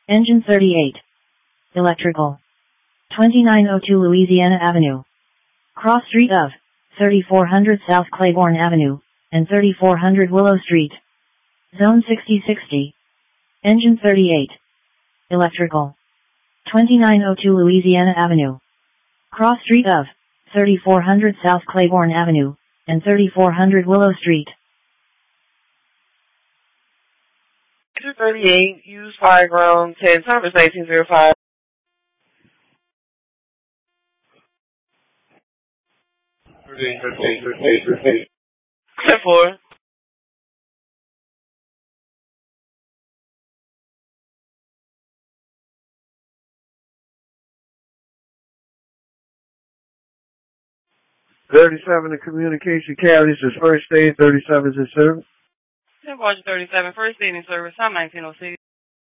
Engine 38. Electrical. 2902 Louisiana Avenue. Cross street of 3400 South Claiborne Avenue and 3400 Willow Street. Zone 6060. Engine 38. Electrical. 2902 Louisiana Avenue. Cross street of 3400 South Claiborne Avenue and 3400 Willow Street. Engine 38, use fire ground 10, time is 1905. Step 4. $37 in communication carriers is first aid, 37 is in service. 10 Roger 37, first aid in service, time 1906.